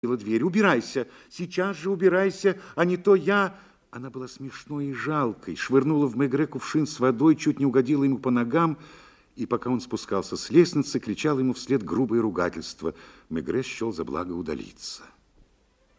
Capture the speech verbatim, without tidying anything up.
дверь. Убирайся, сейчас же убирайся, а не то я... Она была смешной и жалкой, швырнула в Мегре кувшин с водой, чуть не угодила ему по ногам, и пока он спускался с лестницы, кричал ему вслед грубое ругательство. Мегре счел за благо удалиться.